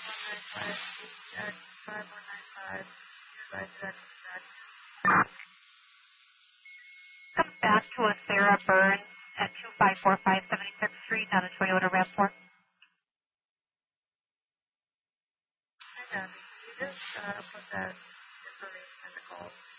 Come back to a Sarah Burns at 2545 76th Street on a Toyota RAV4. Hi, Gabby. Can you just put that information in the call?